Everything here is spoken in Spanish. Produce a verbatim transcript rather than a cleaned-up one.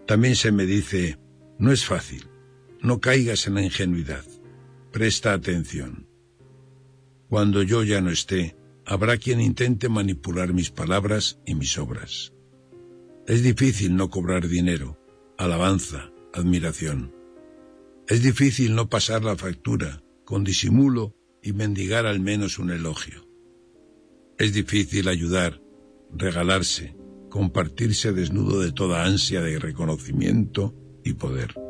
También se me dice, no es fácil, no caigas en la ingenuidad, presta atención. Cuando yo ya no esté, habrá quien intente manipular mis palabras y mis obras. Es difícil no cobrar dinero, alabanza, admiración. Es difícil no pasar la factura, con disimulo y mendigar al menos un elogio. Es difícil ayudar, regalarse, compartirse desnudo de toda ansia de reconocimiento y poder.